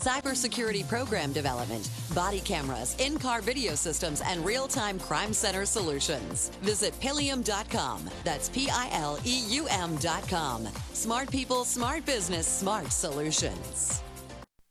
cybersecurity program development, body cameras, in-car video systems, and real-time crime center solutions. Visit Pileum.com. That's Pileum.com. Smart people, smart business, smart solutions.